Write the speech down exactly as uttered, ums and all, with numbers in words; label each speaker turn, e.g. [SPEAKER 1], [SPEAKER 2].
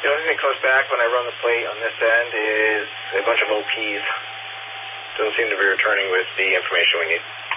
[SPEAKER 1] The only thing that comes back when I run the plate on this end is a bunch of O Ps. Doesn't seem to be returning with the information we need.